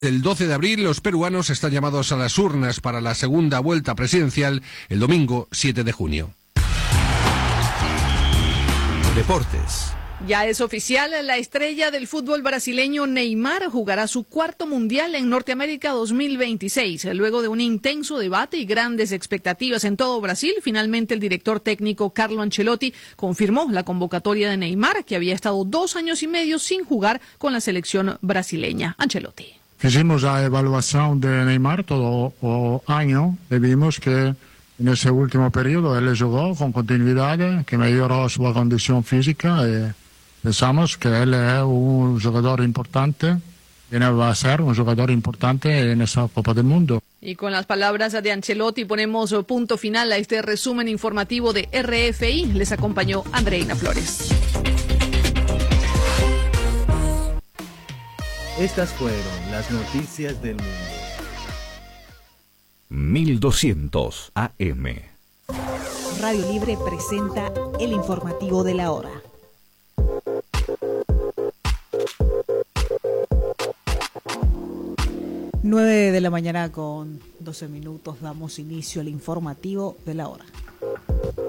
El 12 de abril, los peruanos están llamados a las urnas para la segunda vuelta presidencial el domingo 7 de junio. Deportes. Ya es oficial, la estrella del fútbol brasileño Neymar jugará su cuarto mundial en Norteamérica 2026. Luego de un intenso debate y grandes expectativas en todo Brasil, finalmente el director técnico Carlo Ancelotti confirmó la convocatoria de Neymar, que había estado 2 años y medio sin jugar con la selección brasileña. Ancelotti. Hicimos la evaluación de Neymar todo el año y vimos que en ese último periodo él jugó con continuidad, que mejoró su condición física y pensamos que él es un jugador importante, y va a ser un jugador importante en esa Copa del Mundo. Y con las palabras de Ancelotti ponemos punto final a este resumen informativo de RFI. Les acompañó Andreina Flores. Estas fueron las noticias del mundo. 1200 AM. Radio Libre presenta el informativo de la hora. 9 de la mañana con 12 minutos damos inicio al informativo de la hora.